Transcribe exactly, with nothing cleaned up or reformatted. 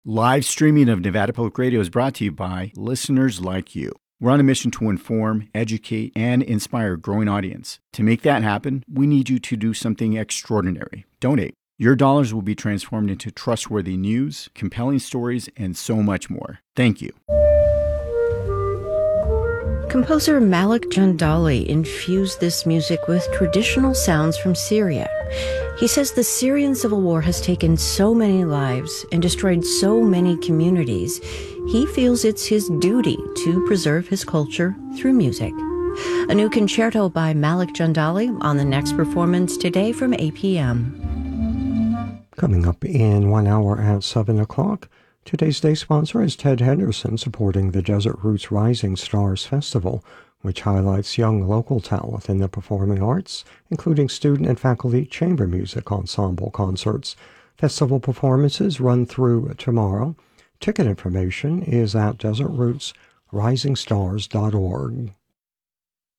Live streaming of Nevada Public Radio is brought to you by listeners like you. We're on a mission to inform, educate, and inspire a growing audience. To make that happen, we need you to do something extraordinary. Donate. Your dollars will be transformed into trustworthy news, compelling stories, and so much more. Thank you. Composer Malik Jandali infused this music with traditional sounds from Syria. He says the Syrian civil war has taken so many lives and destroyed so many communities. He feels it's his duty to preserve his culture through music. A new concerto by Malik Jandali on the next performance today from eight p.m. Coming up in one hour at seven o'clock, today's day sponsor is Ted Henderson, supporting the Desert Roots Rising Stars Festival, which highlights young local talent in the performing arts, including student and faculty chamber music ensemble concerts. Festival performances run through tomorrow. Ticket information is at desert roots rising stars dot org.